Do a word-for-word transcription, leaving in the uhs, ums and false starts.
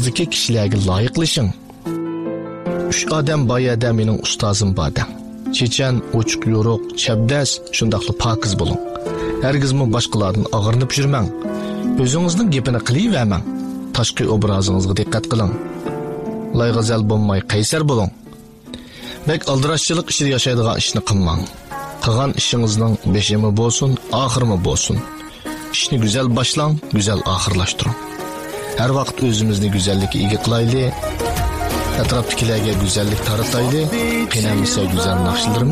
etrafınızdaki kişilerge layıqlışın. Üç adam bayada mening ustozim bada. Chechen, ochiq yo'ruq, chabdas, shundaqli pokiz bo'ling. Hargizmi boshqalardan og'rinib yurmang. O'zingizning gapini qilavermang. Tashqi obrazingizga diqqat qiling. Layg'azal bo'lmay qaysar bo'ling. Bek aldirashchilik ishida yashaydigan ishni qilmang. Qilgan ishingizning beshimi bo'lsin, oxirimi bo'lsin. İşni güzel başlang, güzel ahırlaştırın. Her vaqt özümüzni güzellikka ega qilayli, atrofdagilarga güzellik taratayli, qiynalmasa güzel naqshlarimiz